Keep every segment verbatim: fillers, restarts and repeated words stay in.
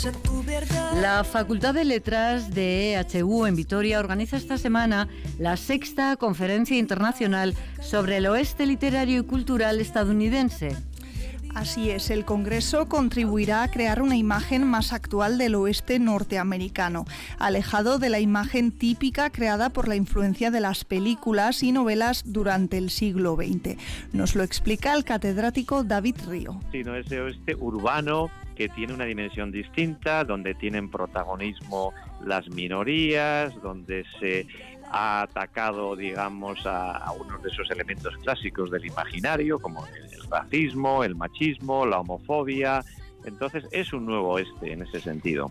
La Facultad de Letras de E H U en Vitoria organiza esta semana la sexta Conferencia Internacional sobre el Oeste Literario y Cultural Estadounidense. Así es, el Congreso contribuirá a crear una imagen más actual del oeste norteamericano, alejado de la imagen típica creada por la influencia de las películas y novelas durante el siglo veinte. Nos lo explica el catedrático David Río. Sí, no, ese oeste urbano que tiene una dimensión distinta, donde tienen protagonismo las minorías, donde se ha atacado, digamos, a, a uno de esos elementos clásicos del imaginario, como el, el racismo, el machismo, la homofobia. Entonces es un nuevo oeste en ese sentido.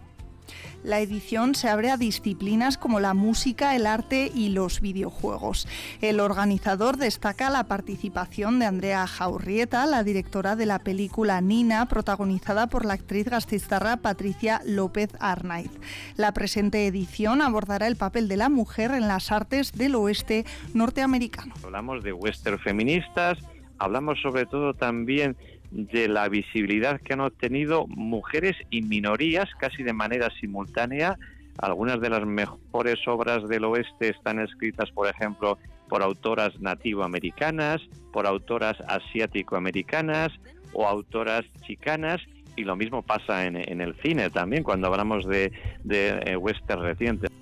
La edición se abre a disciplinas como la música, el arte y los videojuegos. El organizador destaca la participación de Andrea Jaurrieta, la directora de la película Nina, protagonizada por la actriz gasteiztarra Patricia López Arnaiz. La presente edición abordará el papel de la mujer en las artes del oeste norteamericano. Hablamos de western feministas, hablamos sobre todo también de la visibilidad que han obtenido mujeres y minorías casi de manera simultánea. Algunas de las mejores obras del oeste están escritas, por ejemplo, por autoras nativoamericanas, por autoras asiático-americanas o autoras chicanas, y lo mismo pasa en, en el cine también, cuando hablamos de, de eh, western recientes.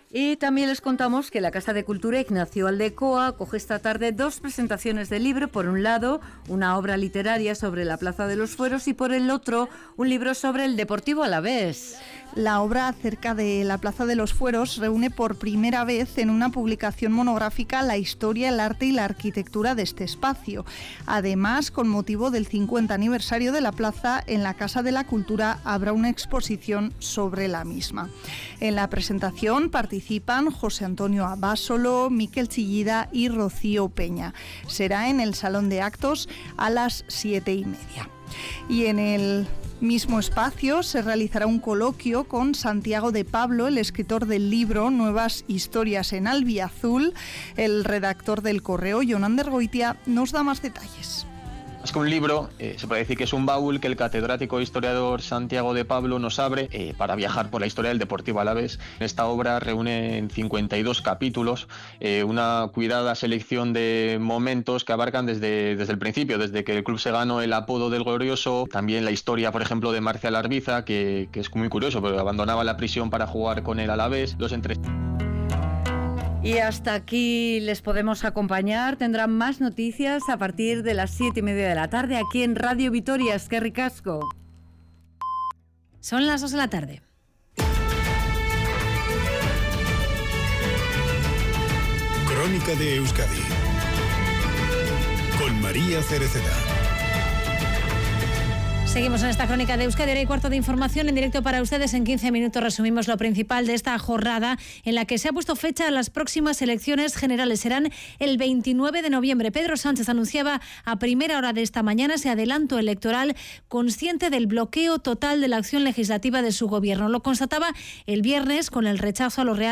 Y también les contamos que la Casa de Cultura Ignacio Aldecoa acoge esta tarde dos presentaciones de libro. Por un lado, una obra literaria sobre la Plaza de los Fueros y por el otro, un libro sobre el Deportivo Alavés. La obra acerca de la Plaza de los Fueros reúne por primera vez en una publicación monográfica la historia, el arte y la arquitectura de este espacio. Además, con motivo del cincuenta aniversario de la plaza, en la Casa de la Cultura habrá una exposición sobre la misma. En la presentación participan José Antonio Abásolo, Miquel Chillida y Rocío Peña. Será en el Salón de Actos a las siete y media. Y en el mismo espacio se realizará un coloquio con Santiago de Pablo, el escritor del libro Nuevas historias en Albiazul. El redactor del Correo, Jonander Goitia, nos da más detalles. Más que un libro, eh, se puede decir que es un baúl que el catedrático historiador Santiago de Pablo nos abre eh, para viajar por la historia del Deportivo Alavés. Esta obra reúne en cincuenta y dos capítulos eh, una cuidada selección de momentos que abarcan desde, desde el principio, desde que el club se ganó el apodo del glorioso, también la historia, por ejemplo, de Marcial Arbiza, que, que es muy curioso, porque abandonaba la prisión para jugar con el Alavés, los entre... Y hasta aquí les podemos acompañar. Tendrán más noticias a partir de las siete y media de la tarde aquí en Radio Vitoria. Eskerrik asko. Son las dos de la tarde. Crónica de Euskadi con María Cereceda. Seguimos en esta crónica de Euskadi, hora y cuarto de información en directo para ustedes. En quince minutos resumimos lo principal de esta jornada en la que se ha puesto fecha a las próximas elecciones generales. Serán el veintinueve de noviembre. Pedro Sánchez anunciaba a primera hora de esta mañana ese adelanto electoral, consciente del bloqueo total de la acción legislativa de su gobierno. Lo constataba el viernes con el rechazo a los reales